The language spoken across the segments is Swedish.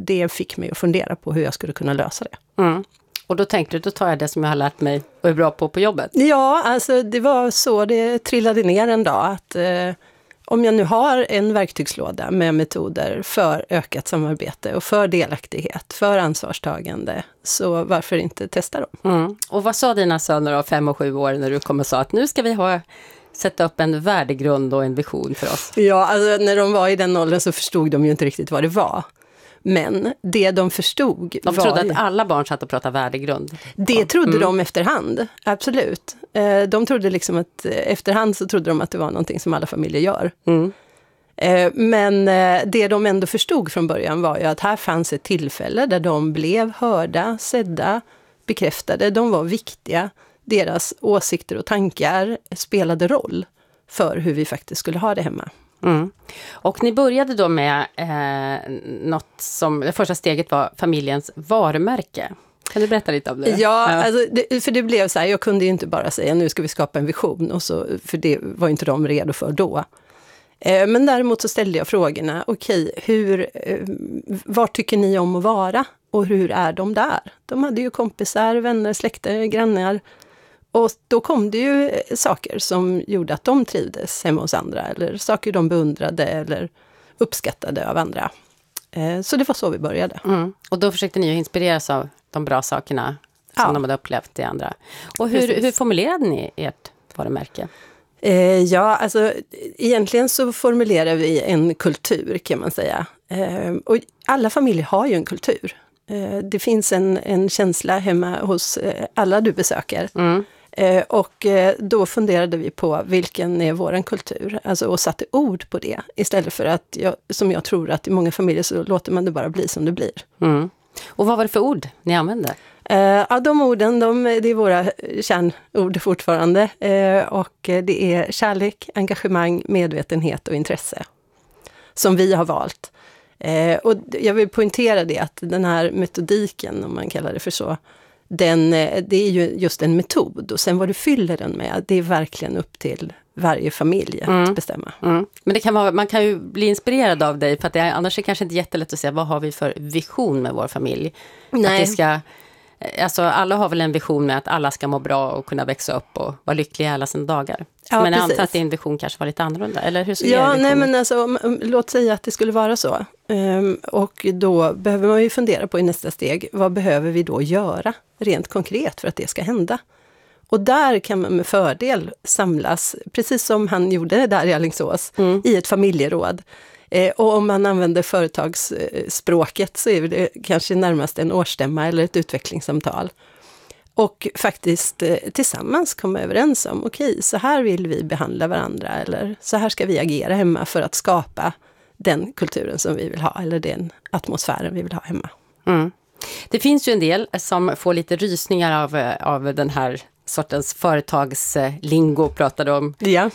det fick mig att fundera på hur jag skulle kunna lösa det. Mm. Och då tänkte du, då tar jag det som jag har lärt mig och är bra på jobbet. Ja, alltså det var så det trillade ner en dag att om jag nu har en verktygslåda med metoder för ökat samarbete och för delaktighet, för ansvarstagande, så varför inte testa dem? Mm. Och vad sa dina söner av 5 och 7 år när du kom och sa att nu ska vi sätta upp en värdegrund och en vision för oss? Ja, alltså när de var i den åldern så förstod de ju inte riktigt vad det var. Men det de förstod De trodde att alla barn satt och pratade värdegrund. Det trodde de efterhand, absolut. De trodde liksom att efterhand så trodde de att det var någonting som alla familjer gör. Mm. Men det de ändå förstod från början var ju att här fanns ett tillfälle där de blev hörda, sedda, bekräftade. De var viktiga. Deras åsikter och tankar spelade roll för hur vi faktiskt skulle ha det hemma. Mm. Och ni började då med något som, det första steget var familjens varumärke. Kan du berätta lite om det? Ja. Alltså för det blev så här, jag kunde ju inte bara säga nu ska vi skapa en vision, och så, för det var inte de redo för då. Men däremot så ställde jag frågorna, okej, var tycker ni om att vara och hur är de där? De hade ju kompisar, vänner, släkter, grannar. Och då kom det ju saker som gjorde att de trivdes hemma hos andra, eller saker de beundrade eller uppskattade av andra. Så det var så vi började. Mm. Och då försökte ni ju inspireras av de bra sakerna som de hade upplevt i andra. Och hur formulerade ni ert varumärke? Ja, alltså egentligen så formulerar vi en kultur, kan man säga. Och alla familjer har ju en kultur. Det finns en känsla hemma hos alla du besöker. Mm. Och då funderade vi på vilken är våran kultur, alltså, och satte ord på det istället för att, som jag tror att i många familjer så låter man det bara bli som det blir. Mm. Och vad var det för ord ni använde? Ja, de orden, det är våra kärnord fortfarande, och det är kärlek, engagemang, medvetenhet och intresse som vi har valt. Och jag vill poängtera det att den här metodiken, om man kallar det för så, det är ju just en metod, och sen vad du fyller den med, det är verkligen upp till varje familj att bestämma. Mm. Men det kan vara, man kan ju bli inspirerad av dig, för att annars är det kanske inte jättelätt att säga vad har vi för vision med vår familj. Nej. Att det ska, alltså alla har väl en vision med att alla ska må bra och kunna växa upp och vara lyckliga alla sina dagar. Ja, men jag precis. antar att din vision kanske var lite annorlunda, eller hur såg nej men alltså, låt säga att det skulle vara så. Och då behöver man ju fundera på i nästa steg, vad behöver vi då göra rent konkret för att det ska hända? Och där kan man med fördel samlas, precis som han gjorde där i Alingsås, i ett familjeråd. Och om man använder företagsspråket så är det kanske närmast en årsstämma eller ett utvecklingssamtal. Och faktiskt tillsammans komma överens om, okej, så här vill vi behandla varandra, eller så här ska vi agera hemma för att skapa den kulturen som vi vill ha, eller den atmosfären vi vill ha hemma. Mm. Det finns ju en del som får lite rysningar av den här sortens företagslingo pratade om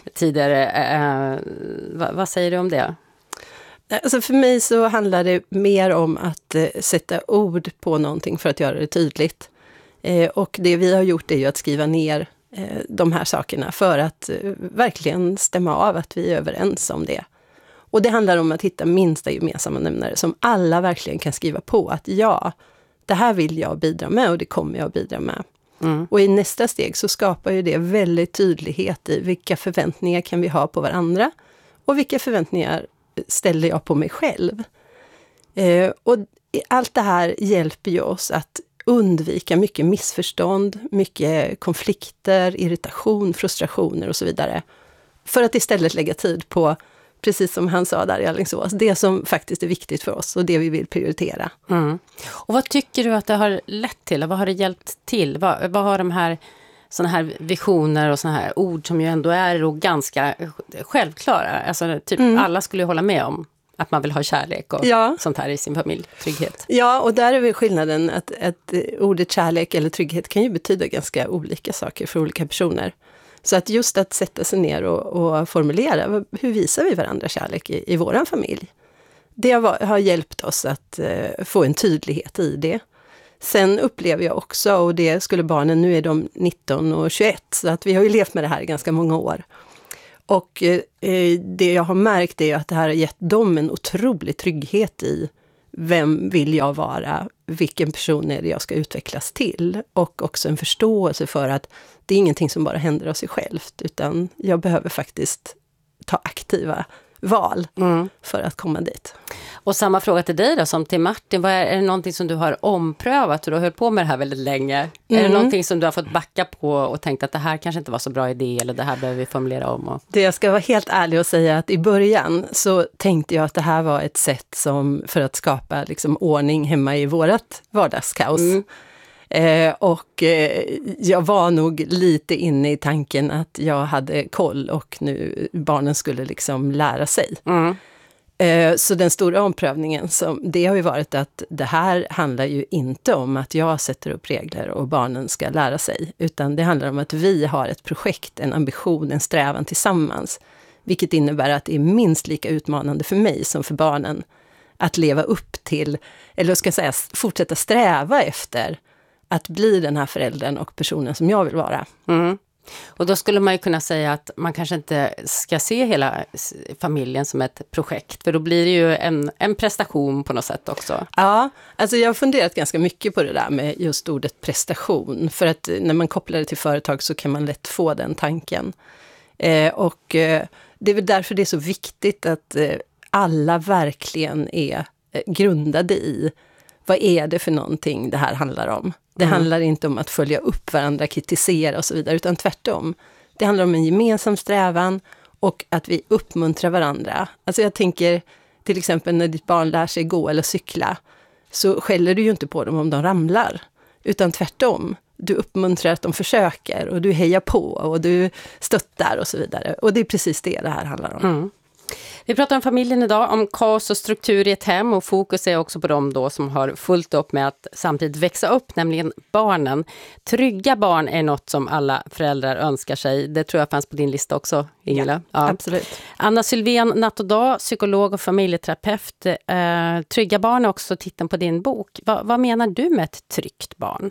tidigare. Vad säger du om det? Alltså för mig så handlar det mer om att sätta ord på någonting för att göra det tydligt. Och det vi har gjort är ju att skriva ner de här sakerna för att verkligen stämma av att vi är överens om det. Och det handlar om att hitta minsta gemensamma nämnare som alla verkligen kan skriva på att ja, det här vill jag bidra med och det kommer jag att bidra med. Mm. Och i nästa steg så skapar ju det väldigt tydlighet i vilka förväntningar kan vi ha på varandra och vilka förväntningar ställer jag på mig själv. Och allt det här hjälper ju oss att undvika mycket missförstånd, mycket konflikter, irritation, frustrationer och så vidare. För att istället lägga tid på, precis som han sa där i Alingsås, det som faktiskt är viktigt för oss och det vi vill prioritera. Mm. Och vad tycker du att det har lett till? Vad har det hjälpt till? Vad har de här såna här visioner och såna här ord som ju ändå är ganska självklara? Alltså typ alla skulle hålla med om att man vill ha kärlek och sånt här i sin familj, trygghet. Ja, och där är väl skillnaden att ordet kärlek eller trygghet kan ju betyda ganska olika saker för olika personer. Så att just att sätta sig ner och formulera, hur visar vi varandra kärlek i våran familj? Det har hjälpt oss att få en tydlighet i det. Sen upplever jag också, och det skulle barnen, nu är de 19 och 21, så att vi har ju levt med det här i ganska många år. Och det jag har märkt är att det här har gett dem en otrolig trygghet i vem vill jag vara? Vilken person är det jag ska utvecklas till? Och också en förståelse för att det är ingenting som bara händer av sig självt, utan jag behöver faktiskt ta aktiva val för att komma dit. Och samma fråga till dig då som till Martin. Är det någonting som du har omprövat? Du har hållit på med det här väldigt länge. Är det någonting som du har fått backa på och tänkt att det här kanske inte var så bra idé eller det här behöver vi formulera om? Det jag ska vara helt ärlig och säga att i början så tänkte jag att det här var ett sätt som för att skapa liksom ordning hemma i vårat vardagskaos. Jag var nog lite inne i tanken att jag hade koll och nu barnen skulle liksom lära sig. Så den stora omprövningen, det har ju varit att det här handlar ju inte om att jag sätter upp regler och barnen ska lära sig, utan det handlar om att vi har ett projekt, en ambition, en strävan tillsammans, vilket innebär att det är minst lika utmanande för mig som för barnen att leva upp till, eller ska jag säga, fortsätta sträva efter att bli den här föräldern och personen som jag vill vara. Och då skulle man ju kunna säga att man kanske inte ska se hela familjen som ett projekt. För då blir det ju en prestation på något sätt också. Ja, alltså jag har funderat ganska mycket på det där med just ordet prestation. För att när man kopplar det till företag så kan man lätt få den tanken. Det är väl därför det är så viktigt att alla verkligen är grundade i vad är det för någonting det här handlar om. Det handlar inte om att följa upp varandra, kritisera och så vidare, utan tvärtom. Det handlar om en gemensam strävan och att vi uppmuntrar varandra. Alltså jag tänker till exempel när ditt barn lär sig gå eller cykla, så skäller du ju inte på dem om de ramlar, utan tvärtom. Du uppmuntrar att de försöker och du hejar på och du stöttar och så vidare. Och det är precis det här handlar om. Vi pratar om familjen idag, om kaos och struktur i ett hem, och fokus är också på dem då som har fullt upp med att samtidigt växa upp, nämligen barnen. Trygga barn är något som alla föräldrar önskar sig. Det tror jag fanns på din lista också, Ingela. Ja, absolut. Anna Sylvén, natt och dag, psykolog och familjeterapeut. Trygga barn är också titeln på din bok. Vad menar du med ett tryggt barn?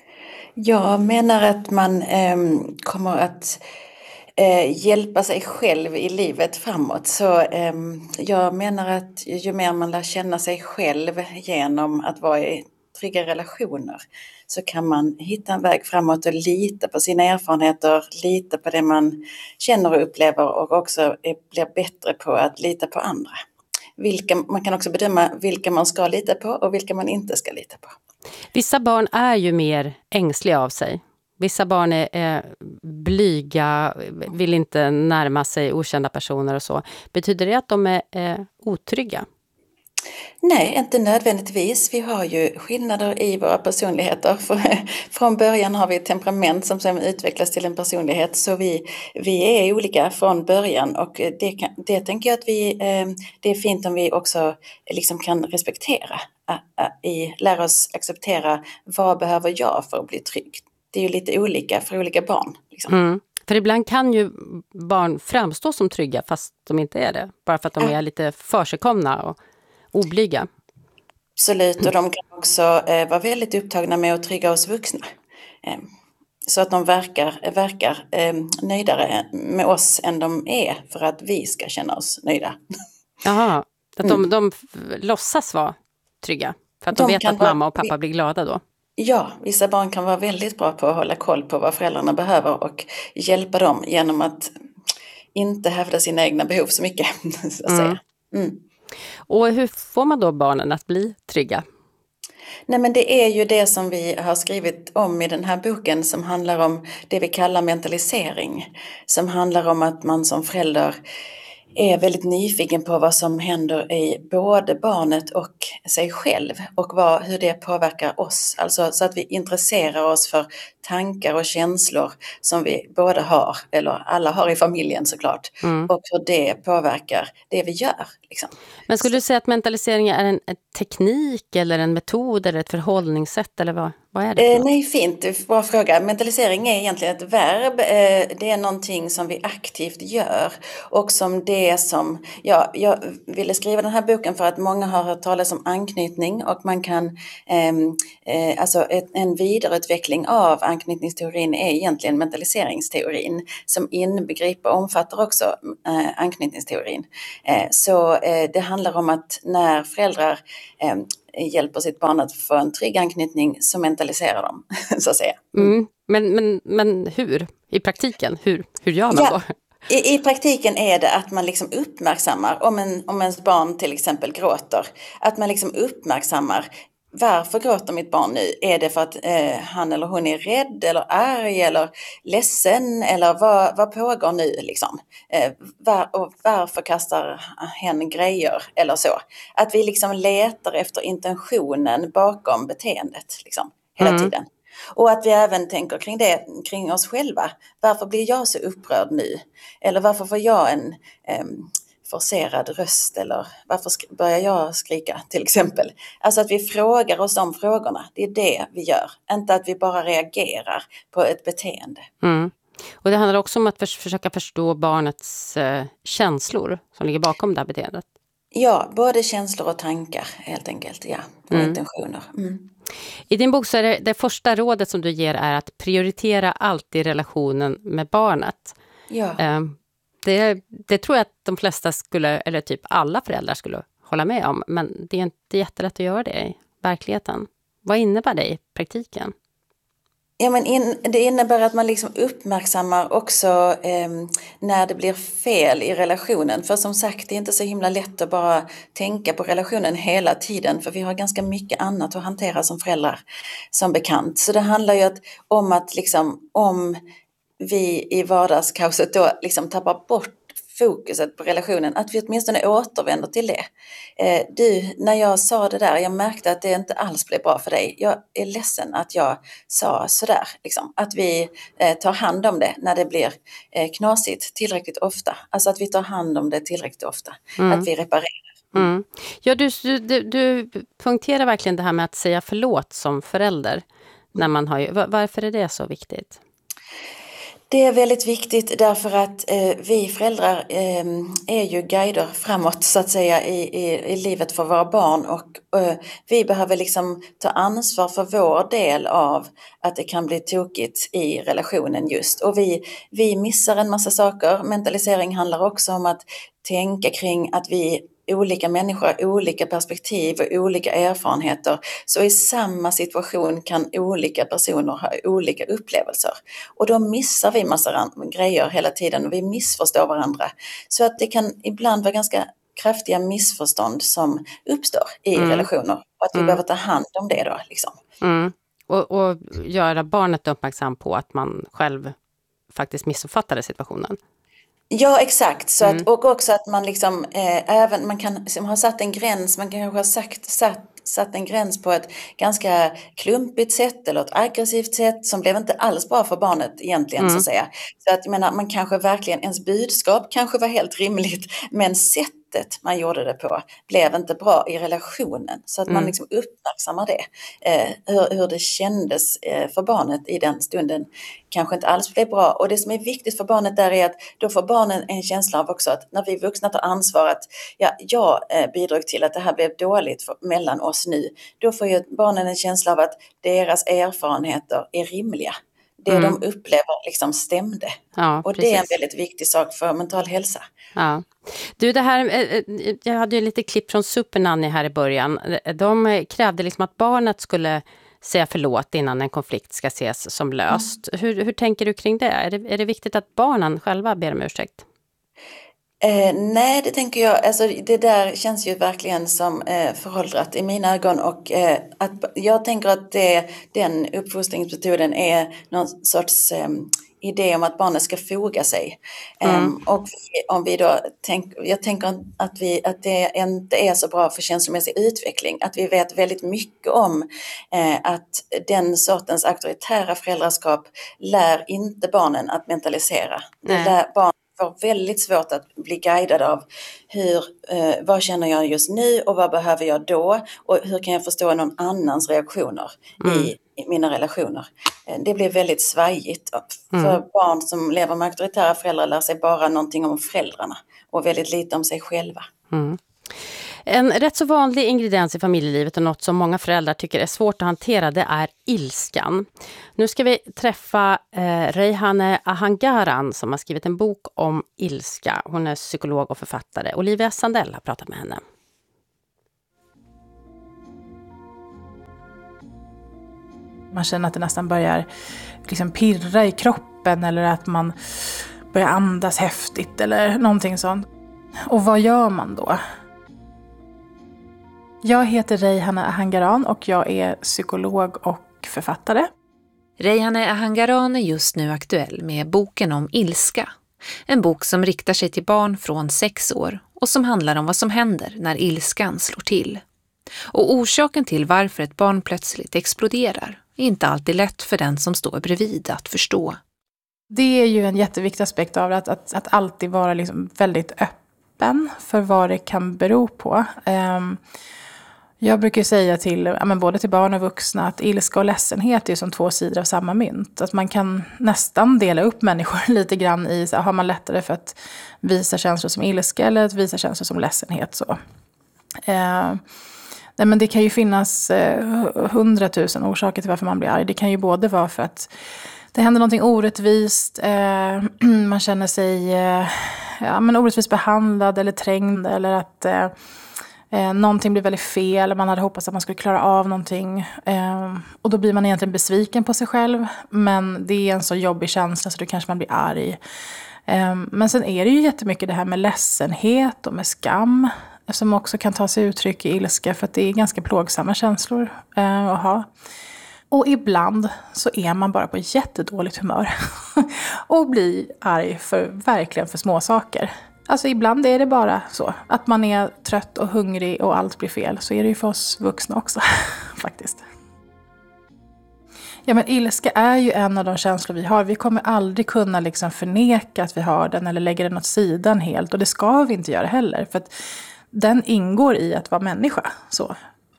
Jag menar att man kommer att hjälpa sig själv i livet framåt. Så jag menar att ju mer man lär känna sig själv genom att vara i trygga relationer, så kan man hitta en väg framåt och lita på sina erfarenheter, lita på det man känner och upplever, och också blir bättre på att lita på andra. Man kan också bedöma vilka man ska lita på och vilka man inte ska lita på. Vissa barn är ju mer ängsliga av sig. Vissa barn är blyga, vill inte närma sig okända personer och så. Betyder det att de är otrygga? Nej, inte nödvändigtvis. Vi har ju skillnader i våra personligheter. Från början har vi ett temperament som sen utvecklas till en personlighet. Så vi är olika från början, och det tänker jag att det är fint om vi också liksom kan respektera. Lära oss acceptera, vad behöver jag för att bli trygg? Det är ju lite olika för olika barn. Liksom. För ibland kan ju barn framstå som trygga fast de inte är det. Bara för att de är lite försigkomna och oblyga. Absolut, och de kan också vara väldigt upptagna med att trygga oss vuxna. Så att de verkar nöjdare med oss än de är, för att vi ska känna oss nöjda. Jaha, att de låtsas vara trygga. För att de vet att mamma och pappa blir glada då. Ja, vissa barn kan vara väldigt bra på att hålla koll på vad föräldrarna behöver och hjälpa dem genom att inte hävda sina egna behov så mycket. Så att säga. Och hur får man då barnen att bli trygga? Nej, men det är ju det som vi har skrivit om i den här boken, som handlar om det vi kallar mentalisering. Som handlar om att man som förälder är väldigt nyfiken på vad som händer i både barnet och sig själv, och hur det påverkar oss. Alltså så att vi intresserar oss för tankar och känslor som vi båda har, eller alla har i familjen såklart, och hur det påverkar det vi gör. Liksom. Men skulle du säga att mentalisering är en teknik eller en metod eller ett förhållningssätt, eller vad? Vad är det för något? Nej, fint. Bra fråga. Mentalisering är egentligen ett verb. Det är någonting som vi aktivt gör. Och som det som... Ja, jag ville skriva den här boken för att många har hört talas om anknytning. Och man kan... Alltså en vidareutveckling av anknytningsteorin är egentligen mentaliseringsteorin. Som inbegriper och omfattar också anknytningsteorin. Så det handlar om att när föräldrar... hjälper sitt barn att få en trygg anknytning, så mentaliserar de, så att säga. Men hur? I praktiken, hur gör man då? I praktiken är det att man liksom uppmärksammar, om ens barn till exempel gråter, att man liksom uppmärksammar, varför gråter mitt barn nu? Är det för att han eller hon är rädd eller arg eller ledsen? Eller vad pågår nu liksom? Och varför kastar hen grejer eller så? Att vi liksom letar efter intentionen bakom beteendet liksom, hela tiden. Och att vi även tänker kring oss själva. Varför blir jag så upprörd nu? Eller varför får jag en... forcerad röst, eller varför börjar jag skrika till exempel. Alltså att vi frågar oss de frågorna, det är det vi gör. Inte att vi bara reagerar på ett beteende. Och det handlar också om att försöka förstå barnets känslor som ligger bakom det här beteendet. Ja, både känslor och tankar helt enkelt, ja. Och intentioner. I din bok så är det första rådet som du ger är att prioritera alltid relationen med barnet. Ja. Det tror jag att de flesta eller typ alla föräldrar skulle hålla med om. Men det är inte jättelätt att göra det i verkligheten. Vad innebär det i praktiken? Ja, men det innebär att man liksom uppmärksammar också när det blir fel i relationen. För som sagt, det är inte så himla lätt att bara tänka på relationen hela tiden. För vi har ganska mycket annat att hantera som föräldrar, som bekant. Så det handlar ju om att liksom, om vi i vardagskaoset då liksom tappar bort fokuset på relationen, att vi åtminstone återvänder till det. När jag sa det där, jag märkte att det inte alls blev bra för dig. Jag är ledsen att jag sa sådär. Liksom. Att vi tar hand om det när det blir knasigt tillräckligt ofta. Alltså att vi tar hand om det tillräckligt ofta. Att vi reparerar. Ja, du punkterar verkligen det här med att säga förlåt som förälder. När man varför är det så viktigt? Det är väldigt viktigt därför att vi föräldrar är ju guider framåt så att säga i livet för våra barn, och vi behöver liksom ta ansvar för vår del av att det kan bli tokigt i relationen just. Och vi missar en massa saker. Mentalisering handlar också om att tänka kring att vi olika människor, olika perspektiv och olika erfarenheter. Så i samma situation kan olika personer ha olika upplevelser. Och då missar vi massa grejer hela tiden och vi missförstår varandra. Så att det kan ibland vara ganska kraftiga missförstånd som uppstår i relationer. Och att vi behöver ta hand om det då. Liksom. Och göra barnet uppmärksam på att man själv faktiskt missuppfattade situationen. Ja, exakt. Så att, och också att man liksom, även man kan ha satt en gräns, man kanske har satt en gräns på ett ganska klumpigt sätt eller ett aggressivt sätt som blev inte alls bra för barnet egentligen så att säga. Så att jag menar, man kanske verkligen, ens budskap kanske var helt rimligt, men sättet man gjorde det på blev inte bra i relationen. Så att man liksom uppmärksammar det. Hur det kändes för barnet i den stunden kanske inte alls blev bra. Och det som är viktigt för barnet där är att då får barnen en känsla av också att när vi vuxna tar ansvar att jag bidrog till att det här blev dåligt mellan oss nu. Då får ju barnen en känsla av att deras erfarenheter är rimliga. Det de upplever liksom stämde. Ja, och det är en väldigt viktig sak för mental hälsa. Ja. Du, det här, jag hade ju lite klipp från Supernanny här i början. De krävde liksom att barnet skulle säga förlåt innan en konflikt ska ses som löst. Hur tänker du kring det? Är det viktigt att barnen själva ber om ursäkt? Nej, det tänker jag. Alltså, det där känns ju verkligen som föråldrat i mina ögon. Och att jag tänker att den uppfostringsmetoden är någon sorts idé om att barnet ska foga sig. Och om vi då jag tänker att det inte är så bra för känslomässig utveckling. Att vi vet väldigt mycket om att den sortens auktoritära föräldraskap lär inte barnen att mentalisera. Det lär barn får väldigt svårt att bli guidad av vad känner jag just nu och vad behöver jag då och hur kan jag förstå någon annans reaktioner i mina relationer. Det blir väldigt svajigt. För barn som lever med auktoritära föräldrar lär sig bara någonting om föräldrarna och väldigt lite om sig själva. En rätt så vanlig ingrediens i familjelivet och något som många föräldrar tycker är svårt att hantera, det är ilskan. Nu ska vi träffa Reyhaneh Ahangaran som har skrivit en bok om ilska. Hon är psykolog och författare. Olivia Sandell har pratat med henne. Man känner att det nästan börjar liksom pirra i kroppen eller att man börjar andas häftigt eller någonting sånt. Och vad gör man då? Jag heter Reyhaneh Ahangaran och jag är psykolog och författare. Reyhaneh Ahangaran är just nu aktuell med boken om ilska. En bok som riktar sig till barn från 6 år och som handlar om vad som händer när ilskan slår till. Och orsaken till varför ett barn plötsligt exploderar är inte alltid lätt för den som står bredvid att förstå. Det är ju en jätteviktig aspekt av att alltid vara liksom väldigt öppen för vad det kan bero på. Jag brukar säga till både till barn och vuxna att ilska och ledsenhet är som 2 sidor av samma mynt. Att man kan nästan dela upp människor lite grann i, så har man lättare för att visa känslor som ilska eller att visa känslor som ledsenhet. Så. Nej, men det kan ju finnas 100 000 orsaker till varför man blir arg. Det kan ju både vara för att det händer någonting orättvist, man känner sig orättvist behandlad eller trängd eller att någonting blir väldigt fel. Man hade hoppats att man skulle klara av någonting och då blir man egentligen besviken på sig själv. Men det är en så jobbig känsla så då kanske man blir arg. Men sen är det ju jättemycket det här med ledsenhet och med skam som också kan ta sig uttryck i ilska för att det är ganska plågsamma känslor att ha. Och ibland så är man bara på jättedåligt humör och blir arg verkligen för små saker. Alltså ibland är det bara så att man är trött och hungrig och allt blir fel. Så är det ju för oss vuxna också faktiskt. Ja, men ilska är ju en av de känslor vi har. Vi kommer aldrig kunna liksom förneka att vi har den eller lägga den åt sidan helt. Och det ska vi inte göra heller. För att den ingår i att vara människa. Så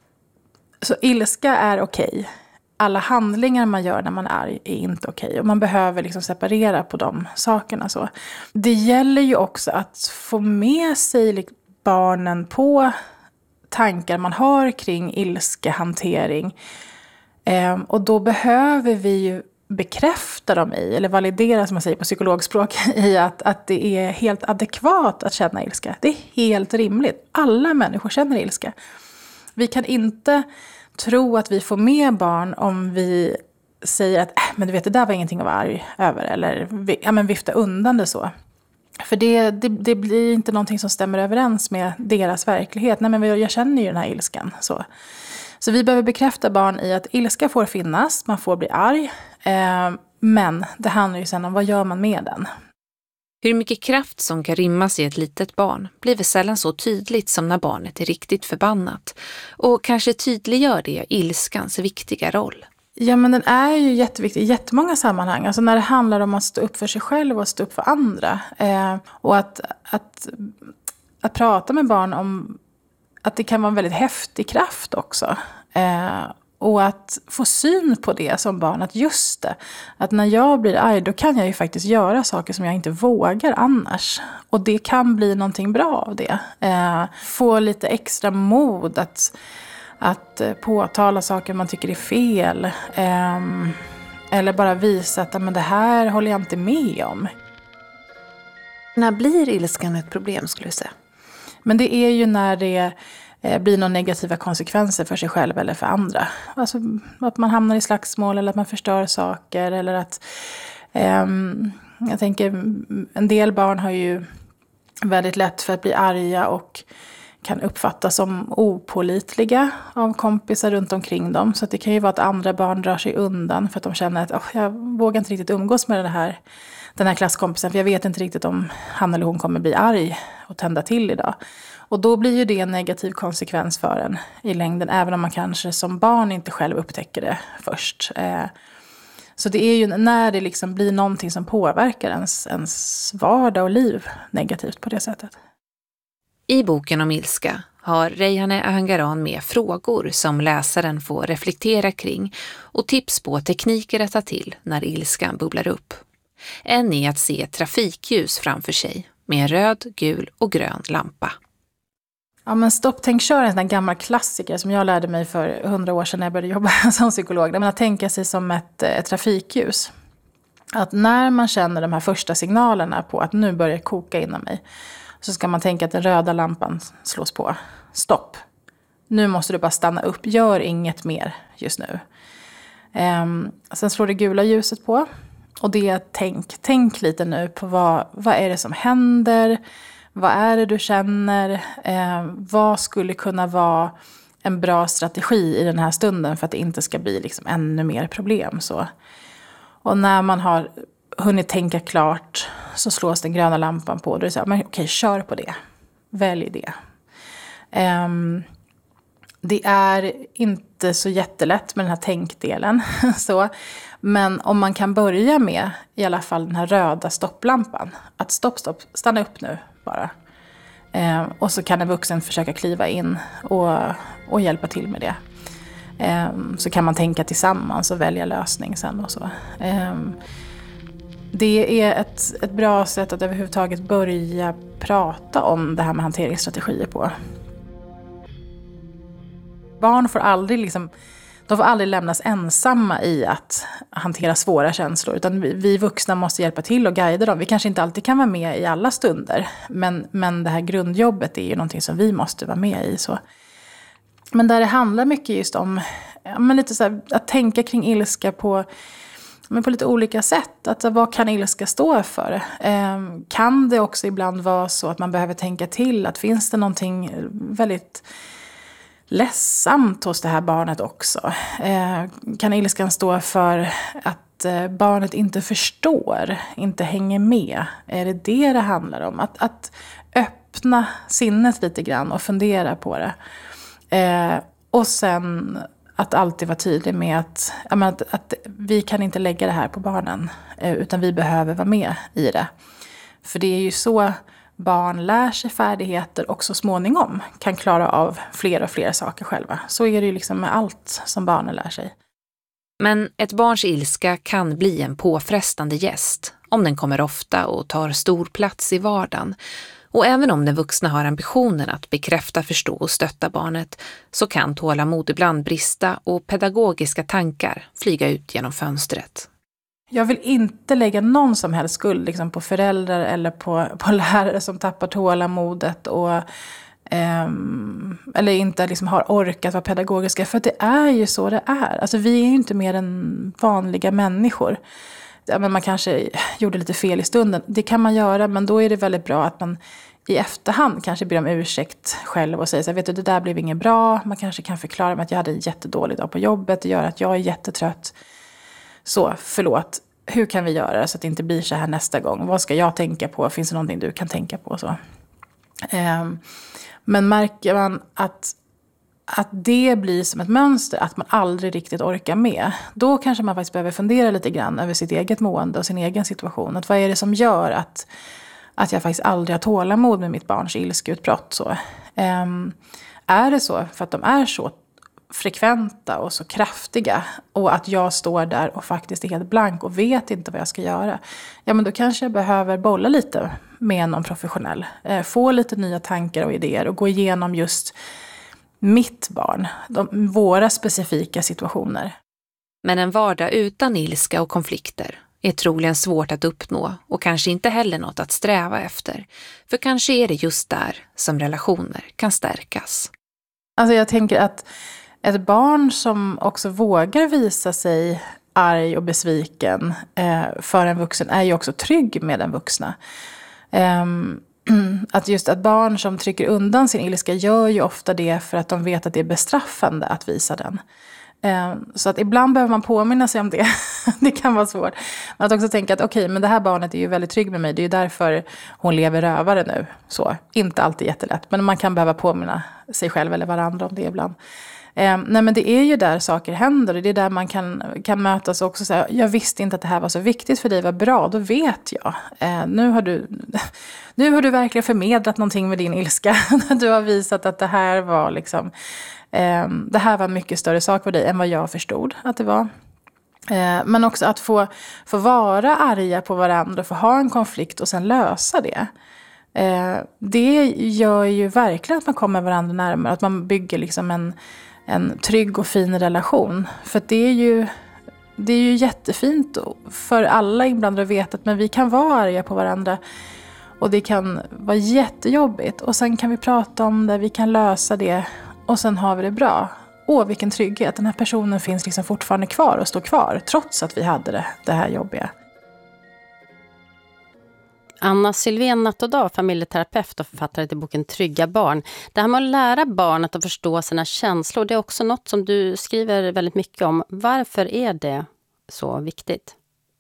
ilska är okej. Alla handlingar man gör när man är arg är inte okej. Och man behöver liksom separera på de sakerna. Så. Det gäller ju också att få med sig barnen på tankar man har kring ilskehantering. Och då behöver vi ju bekräfta dem i, eller validera som man säger på psykologspråk, i att det är helt adekvat att känna ilska. Det är helt rimligt. Alla människor känner ilska. Vi kan inte tro att vi får med barn om vi säger att men du vet, det där var ingenting att vara arg över. Eller vifta undan det så. För det blir inte någonting som stämmer överens med deras verklighet. Nej, men jag känner ju den här ilskan. Så vi behöver bekräfta barn i att ilska får finnas, man får bli arg. Men det handlar ju sen om vad gör man med den. Hur mycket kraft som kan rymmas i ett litet barn blir väl sällan så tydligt som när barnet är riktigt förbannat. Och kanske tydliggör det ilskans viktiga roll. Ja, men den är ju jätteviktig i jättemånga sammanhang. Alltså när det handlar om att stå upp för sig själv och stå upp för andra. Och att prata med barn om att det kan vara en väldigt häftig kraft också. Och att få syn på det som barn. Att just det, att när jag blir arg då kan jag ju faktiskt göra saker som jag inte vågar annars. Och det kan bli någonting bra av det. Få lite extra mod att påtala saker man tycker är fel. Eller bara visa att men det här håller jag inte med om. När blir ilskan ett problem skulle du säga? Men det är ju när det blir några negativa konsekvenser för sig själv eller för andra. Alltså att man hamnar i slagsmål eller att man förstör saker. Eller att, jag tänker, en del barn har ju väldigt lätt för att bli arga och kan uppfattas som opålitliga av kompisar runt omkring dem. Så att det kan ju vara att andra barn drar sig undan för att de känner att jag vågar inte riktigt umgås med den här klasskompisen. För jag vet inte riktigt om han eller hon kommer bli arg och tända till idag. Och då blir ju det en negativ konsekvens för en i längden. Även om man kanske som barn inte själv upptäcker det först. Så det är ju när det liksom blir någonting som påverkar ens vardag och liv negativt på det sättet. I boken om ilska har Reyhaneh Ahangaran med frågor som läsaren får reflektera kring och tips på tekniker att ta till när ilskan bubblar upp. En är att se trafikljus framför sig med en röd, gul och grön lampa. Ja, men stopp, tänk, kör en sån här gammal klassiker som jag lärde mig för 100 år sedan när jag började jobba som psykolog. Men att tänka sig som ett trafikljus. Att när man känner de här första signalerna på att nu börjar koka inom mig, så ska man tänka att den röda lampan slås på. Stopp. Nu måste du bara stanna upp. Gör inget mer just nu. Sen slår det gula ljuset på. Och det är tänk lite nu på vad är det som händer. Vad är det du känner? Vad skulle kunna vara en bra strategi i den här stunden för att det inte ska bli liksom ännu mer problem. Så. Och när man har hunnit tänka klart så slås den gröna lampan på. Då är det så här, men okej, kör på det. Välj det. Det är inte så jättelätt med den här tänkdelen. Så. Men om man kan börja med i alla fall den här röda stopplampan. Att stopp, stanna upp nu bara. Och så kan en vuxen försöka kliva in och hjälpa till med det. Så kan man tänka tillsammans och välja lösning sen och så. Det är ett bra sätt att överhuvudtaget börja prata om det här med hanteringsstrategier på. Barn får aldrig de får aldrig lämnas ensamma i att hantera svåra känslor. Utan vi vuxna måste hjälpa till och guida dem. Vi kanske inte alltid kan vara med i alla stunder. Men det här grundjobbet är ju någonting som vi måste vara med i. Så. Men där det handlar mycket just om lite så här, att tänka kring ilska på lite olika sätt. Att, vad kan ilska stå för? Kan det också ibland vara så att man behöver tänka till? Att finns det någonting väldigt ledsamt hos det här barnet också? Kan ilskan stå för att barnet inte förstår, inte hänger med? Är det handlar om? Att öppna sinnet lite grann och fundera på det. Och sen att alltid vara tydlig med att vi kan inte lägga det här på barnen, utan vi behöver vara med i det. För det är ju så barn lär sig färdigheter och så småningom kan klara av fler och fler saker själva. Så är det ju liksom med allt som barnen lär sig. Men ett barns ilska kan bli en påfrestande gäst om den kommer ofta och tar stor plats i vardagen. Och även om den vuxna har ambitionen att bekräfta, förstå och stötta barnet, så kan tålamod ibland brista och pedagogiska tankar flyga ut genom fönstret. Jag vill inte lägga någon som helst skuld på föräldrar eller på lärare som tappar tålamodet och eller inte har orkat vara pedagogiska. För det är ju så det är. Alltså, vi är ju inte mer än vanliga människor. Men man kanske gjorde lite fel i stunden. Det kan man göra, men då är det väldigt bra att man i efterhand kanske ber om ursäkt själv och säger så här, vet du, det där blev inget bra. Man kanske kan förklara med att jag hade en jättedålig dag på jobbet. Det gör att jag är jättetrött. Så, förlåt. Hur kan vi göra så att det inte blir så här nästa gång? Vad ska jag tänka på? Finns det någonting du kan tänka på? Så. Men märker man att det blir som ett mönster, att man aldrig riktigt orkar med, då kanske man faktiskt behöver fundera lite grann över sitt eget mående och sin egen situation. Att vad är det som gör att jag faktiskt aldrig har tålamod med mitt barns ilskeutbrott? Så. Är det så för att de är så frekventa och så kraftiga och att jag står där och faktiskt är helt blank och vet inte vad jag ska göra, ja, men då kanske jag behöver bolla lite med någon professionell, få lite nya tankar och idéer och gå igenom just mitt barn, våra specifika situationer. Men en vardag utan ilska och konflikter är troligen svårt att uppnå och kanske inte heller något att sträva efter, för kanske är det just där som relationer kan stärkas. Alltså jag tänker att ett barn som också vågar visa sig arg och besviken för en vuxen är ju också trygg med den vuxna. Att just ett barn som trycker undan sin ilska gör ju ofta det för att de vet att det är bestraffande att visa den. Så att ibland behöver man påminna sig om det. Det kan vara svårt. Men att också tänka att okej, men det här barnet är ju väldigt trygg med mig. Det är ju därför hon lever rövare nu. Så, inte alltid jättelätt. Men man kan behöva påminna sig själv eller varandra om det ibland. Nej, men det är ju där saker händer och det är där man kan mötas också. Så här, jag visste inte att det här var så viktigt för dig, vad bra, då vet jag. Nu har du verkligen förmedlat någonting med din ilska. Du har visat att det här var liksom, det här var en mycket större sak för dig än vad jag förstod att det var. Men också att få vara arga på varandra och få ha en konflikt och sen lösa det. Det gör ju verkligen att man kommer varandra närmare, att man bygger liksom en trygg och fin relation. För det är ju jättefint för alla inblandade att veta att men vi kan vara arga på varandra och det kan vara jättejobbigt och sen kan vi prata om det, vi kan lösa det och sen har vi det bra. Vilken trygghet, den här personen finns liksom fortfarande kvar och står kvar trots att vi hade det här jobbiga. Anna Sylvén Nattodal, familjeterapeut och författare till boken Trygga barn. Det här med att lära barn att förstå sina känslor, det är också något som du skriver väldigt mycket om. Varför är det så viktigt?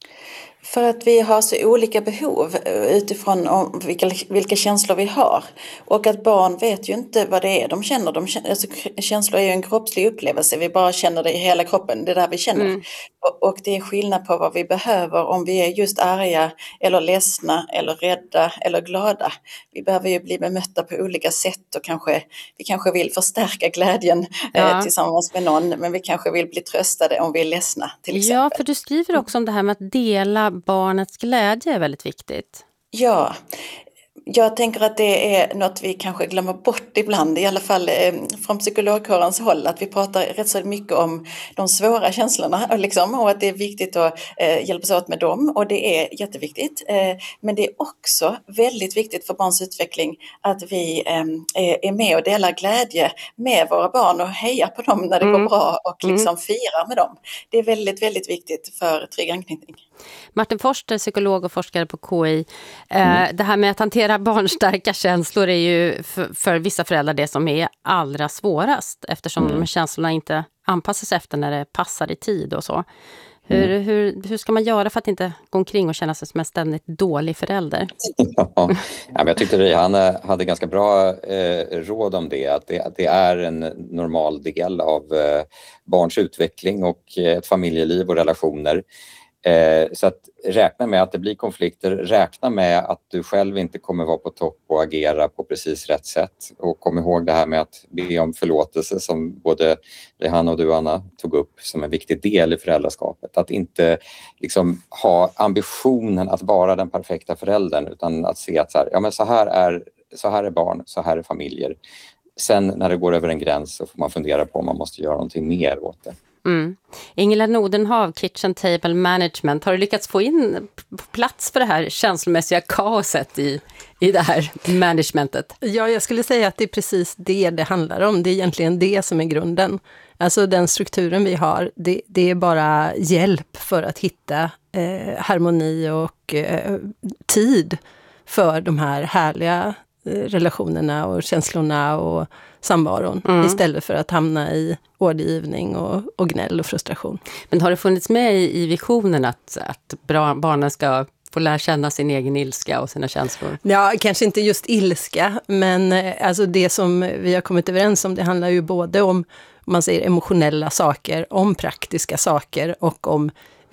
För att vi har så olika behov utifrån vilka känslor vi har. Och att barn vet ju inte vad det är de känner. Alltså, känslor är ju en kroppslig upplevelse. Vi bara känner det i hela kroppen. Det är där vi känner. Och det är skillnad på vad vi behöver om vi är just arga eller ledsna eller rädda eller glada. Vi behöver ju bli bemötta på olika sätt och vi kanske vill förstärka glädjen tillsammans med någon. Men vi kanske vill bli tröstade om vi är ledsna till exempel. Ja, för du skriver också om det här med att dela barnets glädje är väldigt viktigt. Ja, jag tänker att det är något vi kanske glömmer bort ibland, i alla fall från psykologkårens håll, att vi pratar rätt så mycket om de svåra känslorna liksom, och att det är viktigt att hjälpas åt med dem, och det är jätteviktigt. Men det är också väldigt viktigt för barns utveckling att vi är med och delar glädje med våra barn och hejar på dem när det går bra och liksom firar med dem. Det är väldigt, väldigt viktigt för trygg anknytning. Martin Forster, psykolog och forskare på KI. Det här med att hantera barnstarka känslor är ju för vissa föräldrar det som är allra svårast, eftersom de känslorna inte anpassas efter när det passar i tid och så. Hur ska man göra för att inte gå omkring och känna sig som en ständigt dålig förälder? Ja, men jag tyckte Rihan hade ganska bra råd om det. Att det är en normal del av barns utveckling och ett familjeliv och relationer. Så att räkna med att det blir konflikter, räkna med att du själv inte kommer vara på topp och agera på precis rätt sätt. Och kom ihåg det här med att be om förlåtelse som både Rehan och du, Anna, tog upp som en viktig del i föräldraskapet. Att inte liksom ha ambitionen att vara den perfekta föräldern, utan att se att så här är barn, så här är familjer. Sen när det går över en gräns så får man fundera på om man måste göra någonting mer åt det. Ingela Nordenhav, Kitchen Table Management, har du lyckats få in plats för det här känslomässiga kaoset i det här managementet? Ja, jag skulle säga att det är precis det handlar om. Det är egentligen det som är grunden. Alltså den strukturen vi har, det är bara hjälp för att hitta harmoni och tid för de här härliga relationerna och känslorna och samvaron istället för att hamna i ordergivning och gnäll och frustration. Men har det funnits med i visionen att barnen ska få lära känna sin egen ilska och sina känslor? Ja, kanske inte just ilska, men alltså det som vi har kommit överens om, det handlar ju både om man säger emotionella saker, om praktiska saker och om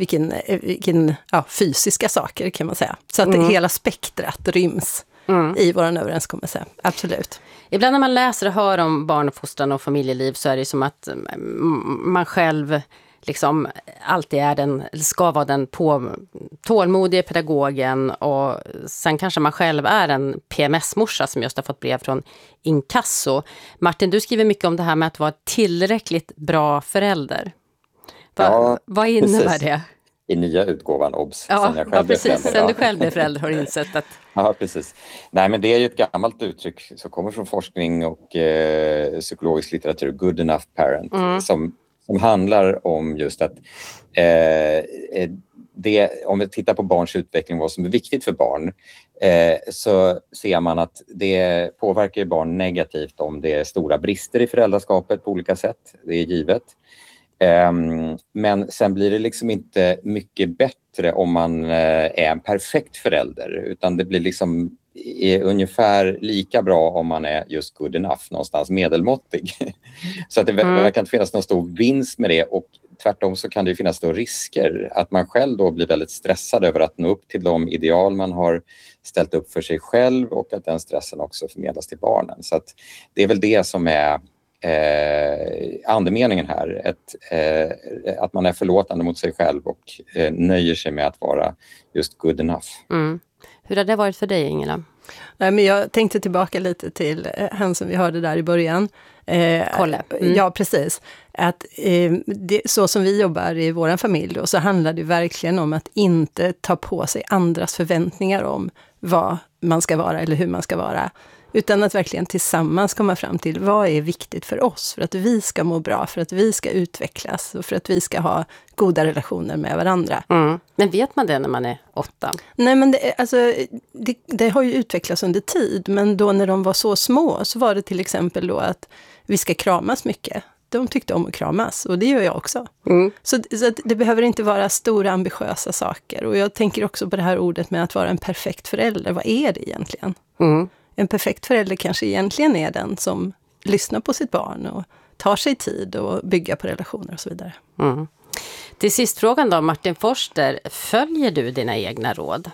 vilken fysiska saker kan man säga. Så att hela spektrat ryms i vår överenskommelse, absolut. Ibland när man läser och hör om barnuppfostran och familjeliv så är det som att man själv liksom alltid ska vara den tålmodiga pedagogen, och sen kanske man själv är en PMS-morsa som just har fått brev från Inkasso. Martin, du skriver mycket om det här med att vara tillräckligt bra förälder. Vad innebär det? I nya utgåvan, obs. Sen du själv blev förälder har du insett att... Ja, precis. Nej, men det är ju ett gammalt uttryck som kommer från forskning och psykologisk litteratur, good enough parent, som handlar om just att om vi tittar på barns utveckling, vad som är viktigt för barn, så ser man att det påverkar barn negativt om det är stora brister i föräldraskapet på olika sätt, det är givet. Men sen blir det liksom inte mycket bättre om man är en perfekt förälder, utan det blir liksom är ungefär lika bra om man är just good enough, någonstans medelmåttig. Så att det verkar inte finnas någon stor vinst med det, och tvärtom så kan det finnas då risker att man själv då blir väldigt stressad över att nå upp till de ideal man har ställt upp för sig själv, och att den stressen också förmedlas till barnen. Så att det är väl det som är andemeningen här, att man är förlåtande mot sig själv och nöjer sig med att vara just good enough. Hur har det varit för dig, Ingela? Nej, men jag tänkte tillbaka lite till han som vi hörde där i början. Kolla. Ja, precis. Att så som vi jobbar i vår familj då, så handlar det verkligen om att inte ta på sig andras förväntningar om vad man ska vara eller hur man ska vara. Utan att verkligen tillsammans komma fram till vad är viktigt för oss, för att vi ska må bra, för att vi ska utvecklas och för att vi ska ha goda relationer med varandra. Men vet man det när man är 8? Nej, men det har ju utvecklats under tid, men då när de var så små så var det till exempel då att vi ska kramas mycket. De tyckte om att kramas, och det gör jag också. Så att det behöver inte vara stora ambitiösa saker. Och jag tänker också på det här ordet med att vara en perfekt förälder. Vad är det egentligen? En perfekt förälder kanske egentligen är den som lyssnar på sitt barn och tar sig tid och bygger på relationer och så vidare. Till sist frågan då, Martin Forster, följer du dina egna råd?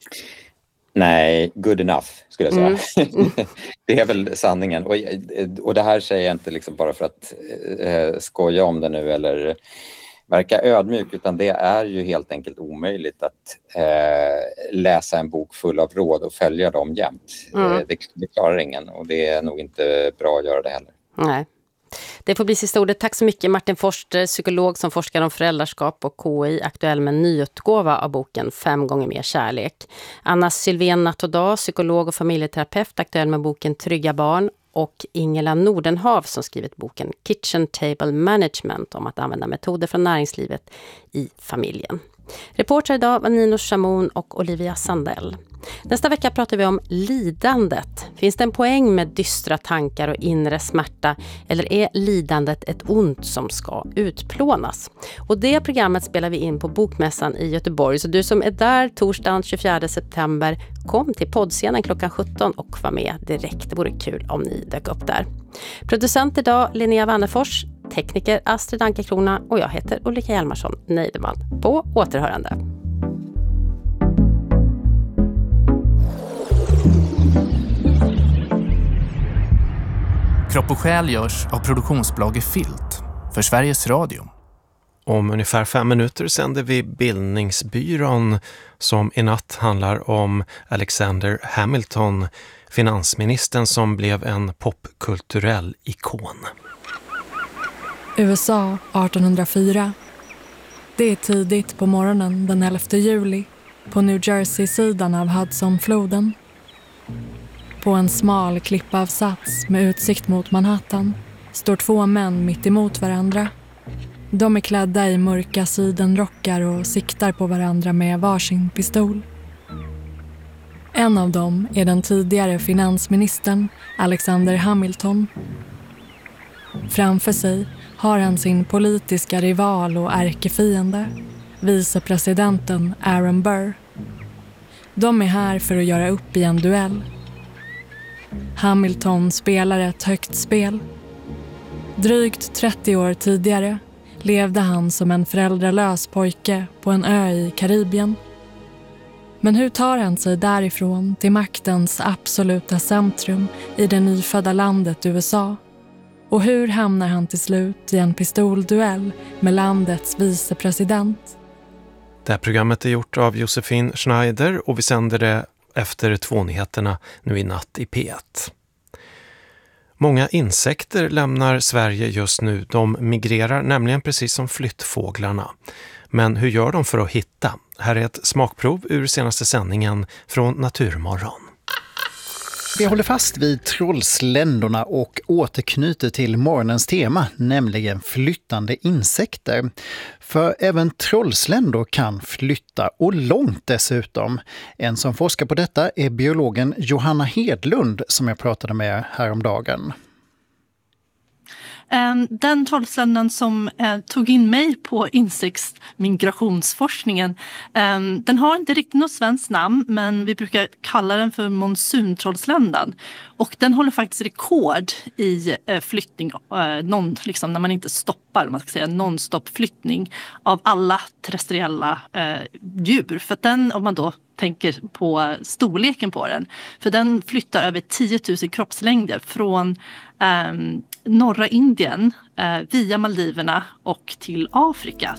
Nej, good enough skulle jag säga. Det är väl sanningen. Och det här säger jag inte liksom bara för att skoja om det nu eller verka ödmjuk, utan det är ju helt enkelt omöjligt att läsa en bok full av råd och följa dem jämt. Det klarar ingen, och det är nog inte bra att göra det heller. Nej. Det får bli sista ordet. Tack så mycket, Martin Forster, psykolog som forskar om föräldraskap och KI, aktuell med en nyutgåva av boken 5 gånger mer kärlek. Anna Sylvén Nattoda, psykolog och familjeterapeut, aktuell med boken Trygga barn. Och Ingela Nordenhav som skrivit boken Kitchen Table Management om att använda metoder från näringslivet i familjen. Reporter idag var Nino Chamon och Olivia Sandell. Nästa vecka pratar vi om lidandet. Finns det en poäng med dystra tankar och inre smärta, eller är lidandet ett ont som ska utplånas? Och det programmet spelar vi in på Bokmässan i Göteborg. Så du som är där torsdagen 24 september, kom till poddscenen klockan 17 och var med direkt. Det vore kul om ni dök upp där. Producent idag Linnea Wannefors, tekniker Astrid Ankerkrona och jag heter Ulrika Hjalmarsson Neideman. På återhörande. Kropp och själ görs av produktionsbolaget Filt för Sveriges Radio. Om ungefär 5 minuter sänder vi Bildningsbyrån som i natt handlar om Alexander Hamilton, finansministern som blev en popkulturell ikon. USA 1804. Det är tidigt på morgonen den 11 juli på New Jersey-sidan av Hudsonfloden. På en smal klippavsats med utsikt mot Manhattan står 2 män mitt emot varandra. De är klädda i mörka sidenrockar och siktar på varandra med varsin pistol. En av dem är den tidigare finansministern Alexander Hamilton. Framför sig har han sin politiska rival och ärkefiende, vicepresidenten Aaron Burr. De är här för att göra upp i en duell. Hamilton spelar ett högt spel. Drygt 30 år tidigare levde han som en föräldralös pojke på en ö i Karibien. Men hur tar han sig därifrån till maktens absoluta centrum i det nyfödda landet USA? Och hur hamnar han till slut i en pistolduell med landets vicepresident? Det här programmet är gjort av Josefin Schneider och vi sänder det efter 2-nyheterna nu i natt i P1. Många insekter lämnar Sverige just nu. De migrerar nämligen precis som flyttfåglarna. Men hur gör de för att hitta? Här är ett smakprov ur senaste sändningen från Naturmorgon. Vi håller fast vid trollsländorna och återknyter till morgonens tema, nämligen flyttande insekter. För även trollsländor kan flytta, och långt dessutom. En som forskar på detta är biologen Johanna Hedlund som jag pratade med häromdagen. Den trollsländan som tog in mig på insektsmigrationsforskningen, den har inte riktigt något svenskt namn, men vi brukar kalla den för monsuntrollsländan. Och den håller faktiskt rekord i flyttning, liksom när man inte stoppar, man ska säga non-stop-flyttning av alla terrestriella djur. För att den, om man då tänker på storleken på den, för den flyttar över 10 000 kroppslängder från norra Indien via Maldiverna och till Afrika.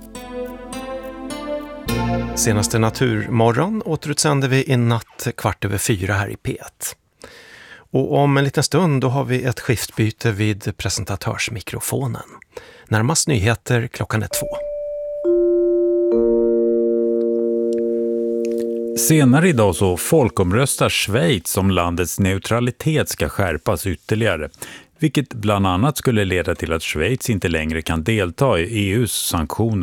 Senaste Naturmorgon återutsänder vi i natt 4:15 här i P1. Och om en liten stund då har vi ett skiftbyte vid presentatörsmikrofonen. Närmast nyheter 2:00. Senare idag så folkomröstar Schweiz om landets neutralitet ska skärpas ytterligare, vilket bland annat skulle leda till att Schweiz inte längre kan delta i EUs sanktioner.